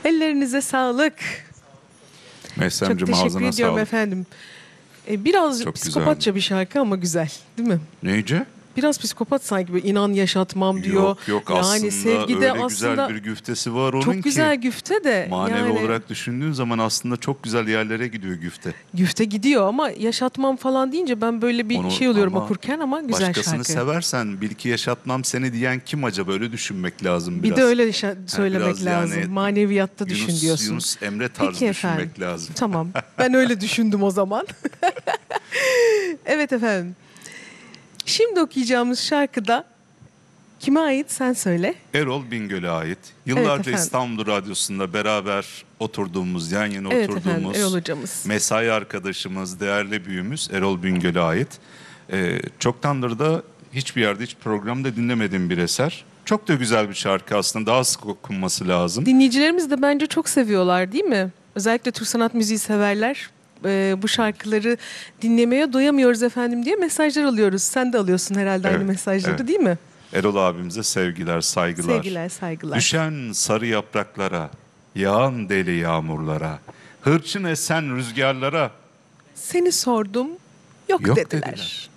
Ellerinize sağlık. Çok Meslemciğim teşekkür ağzına ediyorum sağlık. efendim. Birazcık Çok psikopatça bir şarkı ama güzel, değil mi? Neyce? Biraz psikopat sanki, böyle inan yaşatmam diyor. Yok Yani aslında sevgide öyle aslında güzel bir güftesi var onun çok güzel ki. güfte de Manevi yani olarak düşündüğün zaman aslında çok güzel yerlere gidiyor güfte. güfte gidiyor ama yaşatmam falan deyince ben böyle bir Onu şey oluyorum ama okurken, ama güzel başkasını şarkı. seversen bil ki yaşatmam seni diyen kim acaba, öyle düşünmek lazım Bir biraz. de öyle söylemek biraz lazım. yani Maneviyatta düşün diyorsun. Yunus Emre tarzı Peki efendim. düşünmek lazım. Tamam. Ben öyle düşündüm o zaman. Evet efendim. Şimdi okuyacağımız şarkıda kime ait, sen söyle. Erol Bingöl'e ait. Evet Yıllarca efendim. İstanbul Radyosu'nda beraber oturduğumuz, yan yana Evet efendim, oturduğumuz Erol hocamız. mesai arkadaşımız, değerli büyüğümüz Erol Bingöl'e ait. Çoktandır da hiçbir yerde, hiç programda dinlemediğim bir eser. Çok da güzel bir şarkı aslında. Daha sık okunması lazım. Dinleyicilerimiz de bence çok seviyorlar, değil mi? Özellikle Türk sanat müziği severler. Bu şarkıları dinlemeye doyamıyoruz efendim diye mesajlar alıyoruz. Sen de alıyorsun herhalde aynı Evet, mesajları, evet. değil mi? Erol abimize sevgiler, saygılar. Sevgiler, saygılar. Düşen sarı yapraklara, yağan deli yağmurlara, hırçın esen rüzgarlara Seni sordum, yok, yok dediler. dediler.